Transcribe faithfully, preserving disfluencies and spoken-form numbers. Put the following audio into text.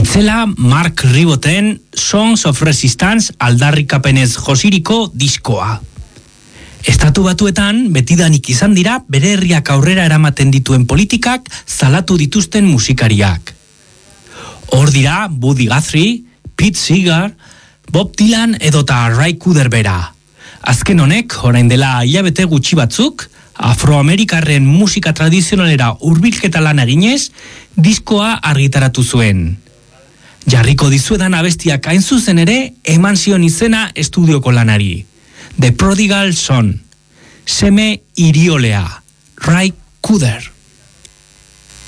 Itzela Mark Riboten Songs of Resistance aldarrikapenez josiriko diskoa. Estatu Batuetan betidanik izan dira bere herriak aurrera eramaten dituen politikak zalatu dituzten musikariak. Hor dira Buddy Guthrie, Pete Seeger, Bob Dylan edota Ray Cooder bera. Azken honek, orain dela hilabete gutxi batzuk, afroamerikarren musika tradizionalera hurbilketa lan eginez, diskoa argitaratu zuen. Jarriko dizuedan abestiak hain zuzen ere eman zion izena estudioko lanari. The Prodigal Son, seme iriolea, Ray Cooder.